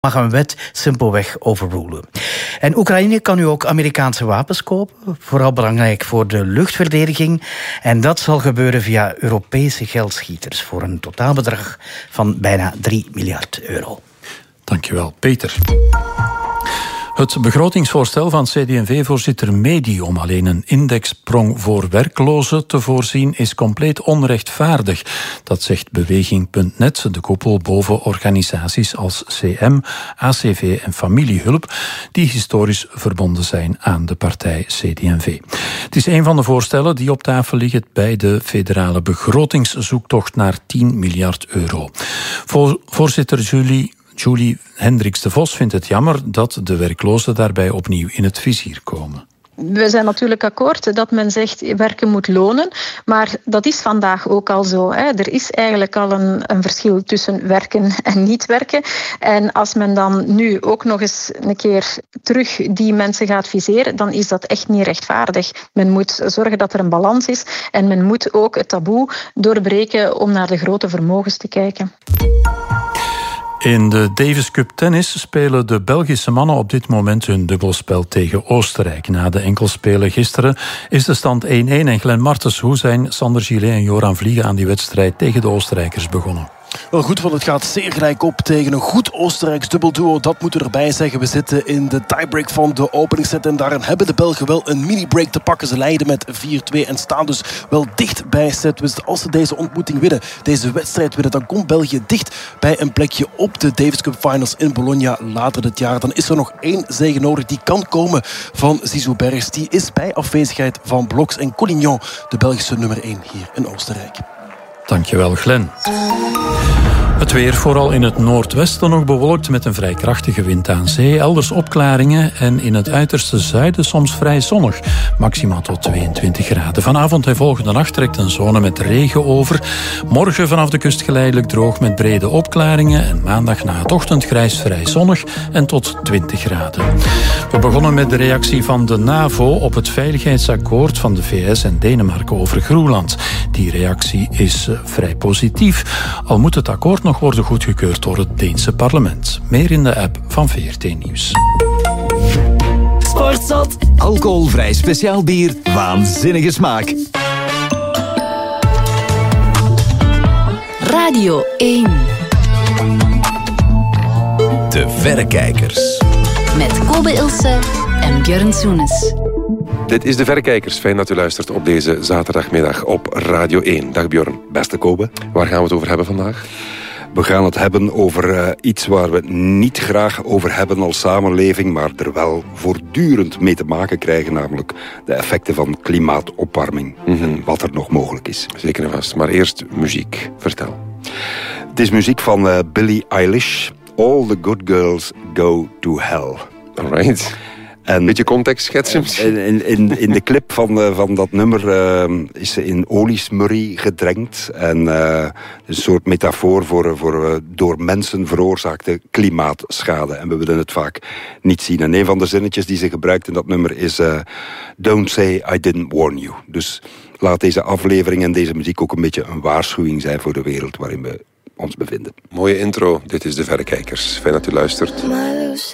mag een wet simpelweg overrulen. En Oekraïne kan nu ook Amerikaanse wapens kopen, vooral belangrijk voor de luchtverdediging. En dat zal gebeuren via Europese geldschieters voor een totaalbedrag van bijna 3 miljard euro. Dankjewel, Peter. Het begrotingsvoorstel van CD&V-voorzitter Mehdi om alleen een indexsprong voor werklozen te voorzien is compleet onrechtvaardig. Dat zegt Beweging.net, de koepel boven organisaties als CM, ACV en Familiehulp, die historisch verbonden zijn aan de partij CD&V. Het is een van de voorstellen die op tafel liggen bij de federale begrotingszoektocht naar 10 miljard euro. Voorzitter Julie Hendricks de Vos vindt het jammer dat de werklozen daarbij opnieuw in het vizier komen. We zijn natuurlijk akkoord dat men zegt werken moet lonen, maar dat is vandaag ook al zo. Er is eigenlijk al een verschil tussen werken en niet werken. En als men dan nu ook nog eens een keer terug die mensen gaat viseren, dan is dat echt niet rechtvaardig. Men moet zorgen dat er een balans is en men moet ook het taboe doorbreken om naar de grote vermogens te kijken. In de Davis Cup tennis spelen de Belgische mannen op dit moment hun dubbelspel tegen Oostenrijk. Na de enkelspelen gisteren is de stand 1-1. En Glenn Martens, hoe zijn Sander Gillet en Joran Vliegen aan die wedstrijd tegen de Oostenrijkers begonnen? Wel goed, want het gaat zeer gelijk op tegen een goed Oostenrijks dubbelduo. Dat moeten we erbij zeggen. We zitten in de tiebreak van de openingsset en daarin hebben de Belgen wel een mini-break te pakken. Ze leiden met 4-2 en staan dus wel dicht bij setwinst. Als ze deze ontmoeting winnen, deze wedstrijd winnen, dan komt België dicht bij een plekje op de Davis Cup Finals in Bologna later dit jaar. Dan is er nog 1 zege nodig. Die kan komen van Zizou Bergs. Die is bij afwezigheid van Bloks en Collignon, de Belgische nummer 1 hier in Oostenrijk. Dankjewel, Glenn. Het weer, vooral in het noordwesten nog bewolkt met een vrij krachtige wind aan zee. Elders opklaringen en in het uiterste zuiden soms vrij zonnig. Maximaal tot 22 graden. Vanavond en volgende nacht trekt een zone met regen over. Morgen vanaf de kust geleidelijk droog met brede opklaringen. En maandag na het ochtendgrijs vrij zonnig en tot 20 graden. We begonnen met de reactie van de NAVO op het veiligheidsakkoord van de VS en Denemarken over Groenland. Die reactie is vrij positief, al moet het akkoord nog worden goedgekeurd door het Deense parlement. Meer in de app van VRT Nieuws. Sportzot. Alcoholvrij speciaal bier. Waanzinnige smaak. Radio 1. De Verrekijkers. Met Kobe Ilse en Björn Soenes. Dit is De Verrekijkers. Fijn dat u luistert op deze zaterdagmiddag op Radio 1. Dag Björn. Beste Kobe. Waar gaan we het over hebben vandaag? We gaan het hebben over iets waar we het niet graag over hebben als samenleving, maar er wel voortdurend mee te maken krijgen, namelijk de effecten van klimaatopwarming en wat er nog mogelijk is. Zeker en vast. Maar eerst muziek. Vertel. Het is muziek van Billie Eilish. All the good girls go to hell. Alright. Een beetje context schetsen misschien? In de clip van dat nummer is ze in oliesmurrie gedrenkt. En een soort metafoor voor door mensen veroorzaakte klimaatschade. En we willen het vaak niet zien. En een van de zinnetjes die ze gebruikt in dat nummer is Don't say I didn't warn you. Dus laat deze aflevering en deze muziek ook een beetje een waarschuwing zijn voor de wereld waarin we ons bevinden. Mooie intro. Dit is De Verrekijkers. Fijn dat u luistert.